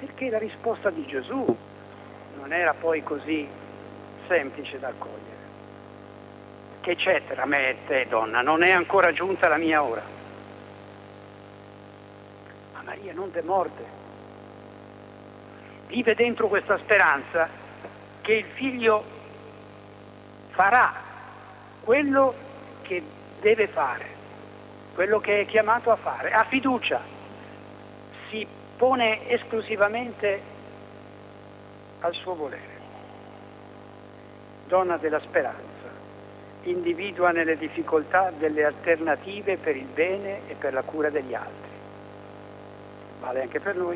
perché la risposta di Gesù non era poi così semplice da accogliere. Che c'è tra me e te, donna? Non è ancora giunta la mia ora. Ma Maria non demorde. Vive dentro questa speranza che il figlio farà quello che deve fare, quello che è chiamato a fare. Ha fiducia, si pone esclusivamente al suo volere. Donna della speranza, individua nelle difficoltà delle alternative per il bene e per la cura degli altri. Vale anche per noi.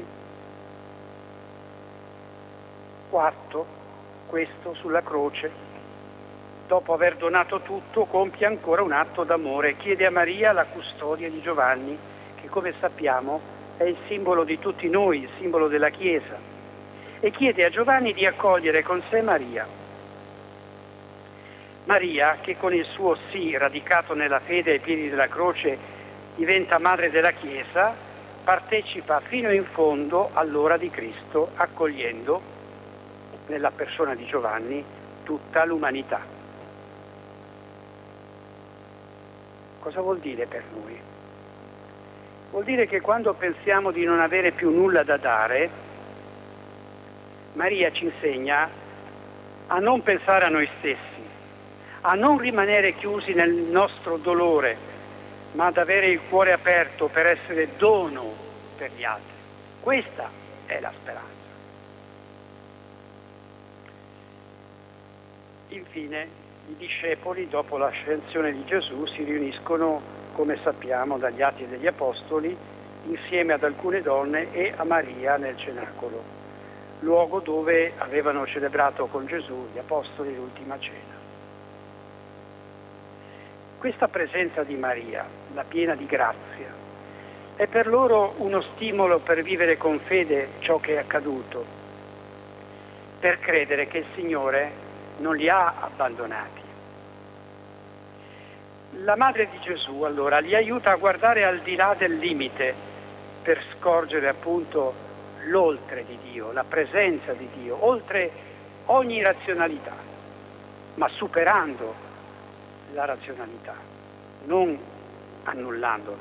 Quarto, questo sulla croce, dopo aver donato tutto, compie ancora un atto d'amore, chiede a Maria la custodia di Giovanni, che come sappiamo è il simbolo di tutti noi, il simbolo della Chiesa, e chiede a Giovanni di accogliere con sé Maria. Maria, che con il suo sì radicato nella fede ai piedi della croce diventa madre della Chiesa, partecipa fino in fondo all'ora di Cristo, accogliendo nella persona di Giovanni tutta l'umanità. Cosa vuol dire per noi? Vuol dire che quando pensiamo di non avere più nulla da dare, Maria ci insegna a non pensare a noi stessi, a non rimanere chiusi nel nostro dolore, ma ad avere il cuore aperto per essere dono per gli altri. Questa è la speranza. Infine, i discepoli, dopo l'ascensione di Gesù, si riuniscono, come sappiamo dagli Atti degli Apostoli, insieme ad alcune donne e a Maria nel cenacolo, luogo dove avevano celebrato con Gesù gli Apostoli l'ultima cena. Questa presenza di Maria, la piena di grazia, è per loro uno stimolo per vivere con fede ciò che è accaduto, per credere che il Signore non li ha abbandonati. La madre di Gesù allora li aiuta a guardare al di là del limite per scorgere appunto l'oltre di Dio, la presenza di Dio, oltre ogni razionalità, ma superando la razionalità, non annullandola.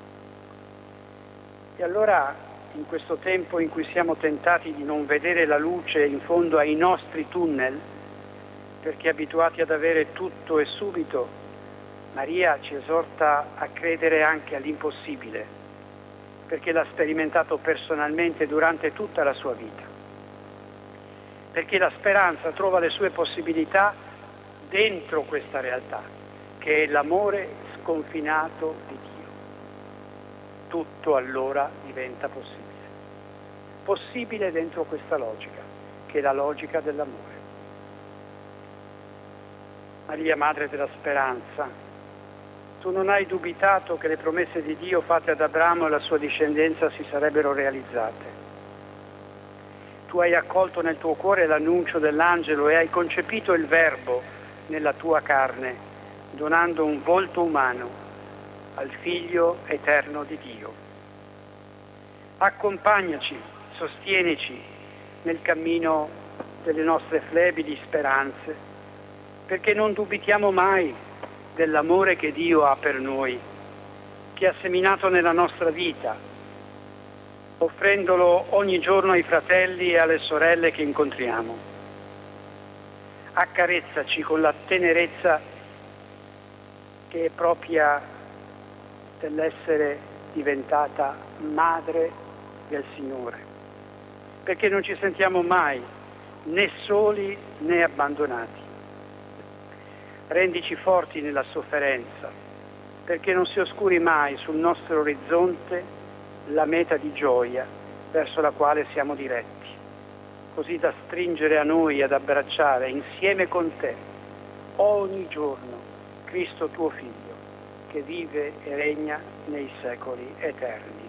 E allora, in questo tempo in cui siamo tentati di non vedere la luce in fondo ai nostri tunnel, perché abituati ad avere tutto e subito, Maria ci esorta a credere anche all'impossibile, perché l'ha sperimentato personalmente durante tutta la sua vita. Perché la speranza trova le sue possibilità dentro questa realtà, che è l'amore sconfinato di Dio. Tutto allora diventa possibile. Possibile dentro questa logica, che è la logica dell'amore. Maria, Madre della Speranza, tu non hai dubitato che le promesse di Dio fatte ad Abramo e alla sua discendenza si sarebbero realizzate. Tu hai accolto nel tuo cuore l'annuncio dell'angelo e hai concepito il Verbo nella tua carne, donando un volto umano al Figlio eterno di Dio. Accompagnaci, sostienici nel cammino delle nostre flebili speranze, perché non dubitiamo mai dell'amore che Dio ha per noi, che ha seminato nella nostra vita, offrendolo ogni giorno ai fratelli e alle sorelle che incontriamo. Accarezzaci con la tenerezza che è propria dell'essere diventata madre del Signore, perché non ci sentiamo mai né soli né abbandonati. Rendici forti nella sofferenza, perché non si oscuri mai sul nostro orizzonte la meta di gioia verso la quale siamo diretti, così da stringere a noi ad abbracciare insieme con te ogni giorno Cristo tuo Figlio, che vive e regna nei secoli eterni.